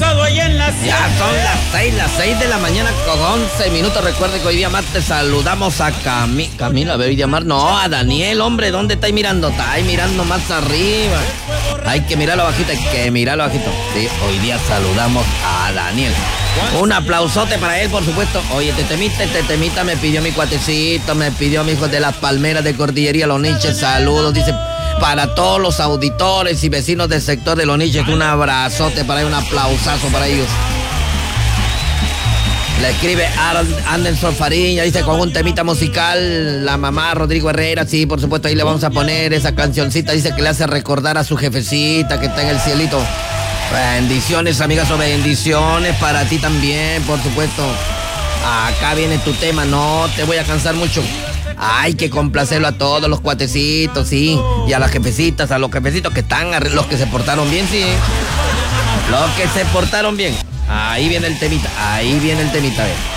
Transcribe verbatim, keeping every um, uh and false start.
pasado ahí en la Ya son las seis, las seis de la mañana con once minutos. Recuerde que hoy día martes saludamos a Cami... Camila, a ver, hoy día martes... No, a Daniel, hombre, ¿dónde estáis mirando? Estáis mirando más arriba. Hay que mirarlo bajito, hay que mirarlo bajito. Sí, hoy día saludamos a Daniel. Un aplausote para él, por supuesto. Oye, te temita, te temita, me pidió mi cuatecito, me pidió mi hijo de las palmeras de Cordillería Los Niches. Saludos, dice... Para todos los auditores y vecinos del sector de Los Niches, un abrazote para ellos, un aplausazo para ellos. Le escribe Anderson Fariña, dice con un temita musical, la mamá Rodrigo Herrera, sí, por supuesto, ahí le vamos a poner esa cancioncita, dice que le hace recordar a su jefecita que está en el cielito. Bendiciones, amigas, o bendiciones para ti también, por supuesto. Acá viene tu tema, no te voy a cansar mucho. Hay que complacerlo a todos los cuatecitos, sí. Y a las jefecitas, a los jefecitos que están, los que se portaron bien, sí. Los que se portaron bien. Ahí viene el temita, ahí viene el temita, a ver.